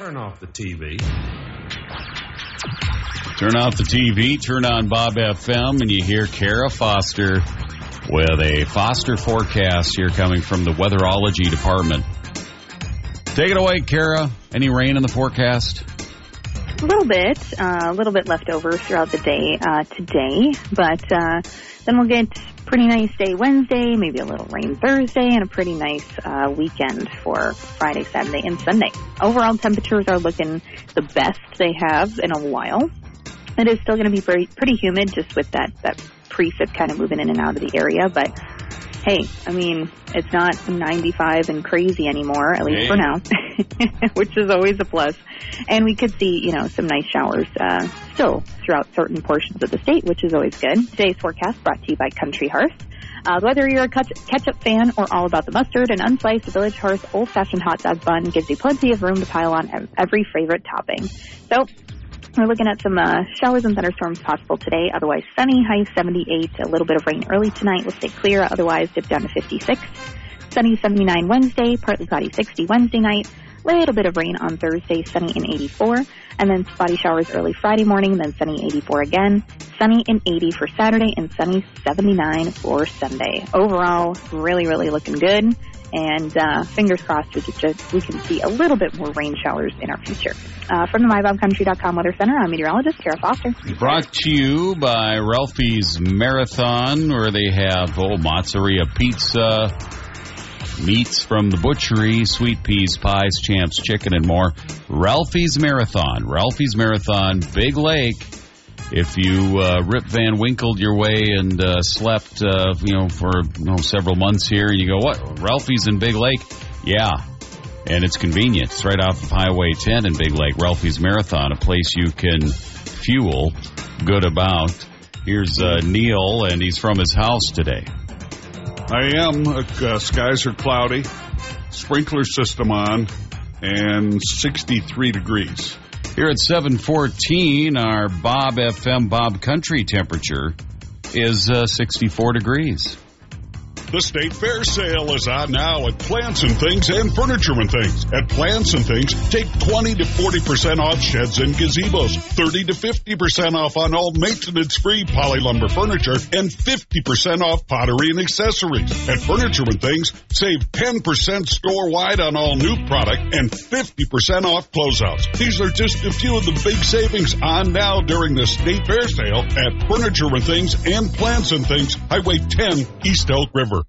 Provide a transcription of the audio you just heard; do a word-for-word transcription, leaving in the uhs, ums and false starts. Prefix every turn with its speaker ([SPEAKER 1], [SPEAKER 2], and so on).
[SPEAKER 1] Turn off the T V.
[SPEAKER 2] Turn off the T V, turn on Bob F M, and you hear Kara Foster with a Foster forecast here coming from the Weatherology Department. Take it away, Kara. Any rain in the forecast?
[SPEAKER 3] A little bit, uh, a little bit left over throughout the day uh, today, but uh, then we'll get pretty nice day Wednesday, maybe a little rain Thursday, and a pretty nice uh, weekend for Friday, Saturday, and Sunday. Overall temperatures are looking the best they have in a while. It is still going to be very, pretty humid just with that, that precip kind of moving in and out of the area, but hey, I mean, it's not ninety-five and crazy anymore, at least hey. for now, which is always a plus. And we could see, you know, some nice showers uh, still throughout certain portions of the state, which is always good. Today's forecast brought to you by Country Hearth. Uh, whether you're a ketchup fan or all about the mustard, an unsliced Village Hearth old-fashioned hot dog bun gives you plenty of room to pile on every favorite topping. So we're looking at some uh, showers and thunderstorms possible today. Otherwise sunny, high seventy-eight. A little bit of rain early tonight. Will stay clear. Otherwise dip down to fifty-six. Sunny seventy-nine Wednesday. Partly cloudy sixty Wednesday night. Little bit of rain on Thursday. Sunny in eighty-four. And then spotty showers early Friday morning. Then sunny eighty-four again. Sunny in eighty for Saturday. And sunny seventy-nine for Sunday. Overall, really, really looking good. And uh, fingers crossed we, could just, we can see a little bit more rain showers in our future. Uh, from the my bob country dot com Weather Center, I'm meteorologist Kara Foster.
[SPEAKER 2] Brought to you by Ralphie's Marathon, where they have, oh, mozzarella pizza, meats from the butchery, sweet peas, pies, champs, chicken, and more. Ralphie's Marathon. Ralphie's Marathon, Big Lake. If you uh, Rip Van Winkled your way and uh, slept, uh, you know, for you know, several months here, and you go, what, Ralphie's in Big Lake? Yeah, and it's convenient. It's right off of Highway ten in Big Lake. Ralphie's Marathon, a place you can fuel good about. Here's uh, Neil, and he's from his house today.
[SPEAKER 4] I am. Uh, skies are cloudy, sprinkler system on, and sixty-three degrees.
[SPEAKER 2] Here at seven fourteen, our Bob F M Bob Country temperature is uh, sixty-four degrees.
[SPEAKER 4] The State Fair sale is on now at Plants and Things and Furniture and Things. At Plants and Things, take twenty to forty percent off sheds and gazebos, thirty to fifty percent off on all maintenance-free poly lumber furniture, and fifty percent off pottery and accessories. At Furniture and Things, save ten percent store-wide on all new product and fifty percent off closeouts. These are just a few of the big savings on now during the State Fair sale at Furniture and Things and Plants and Things, Highway ten, East Elk River.